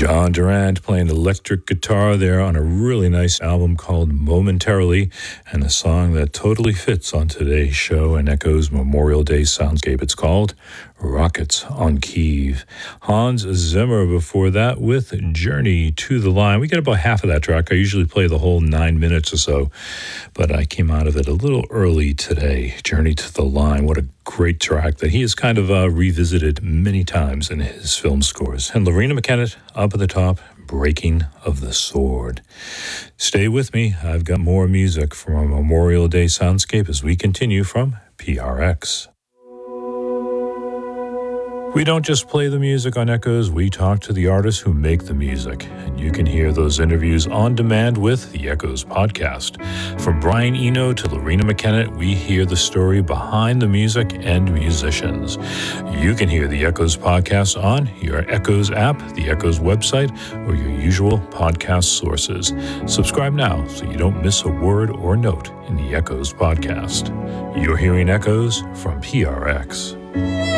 John Durant playing electric guitar there on a really nice album called Momentarily, and a song that totally fits on today's show and echoes Memorial Day soundscape. It's called Rockets on Kiev. Hans Zimmer before that with Journey to the Line. We get about half of that track. I usually play the whole 9 minutes or so, but I came out of it a little early today. Journey to the Line. What a great track that he has kind of revisited many times in his film scores. And Loreena McKennitt up at the top, Breaking of the Sword. Stay with me. I've got more music from our Memorial Day soundscape as we continue from PRX. We don't just play the music on Echoes, we talk to the artists who make the music. And you can hear those interviews on demand with the Echoes podcast. From Brian Eno to Loreena McKennitt, we hear the story behind the music and musicians. You can hear the Echoes podcast on your Echoes app, the Echoes website, or your usual podcast sources. Subscribe now so you don't miss a word or note in the Echoes podcast. You're hearing Echoes from PRX.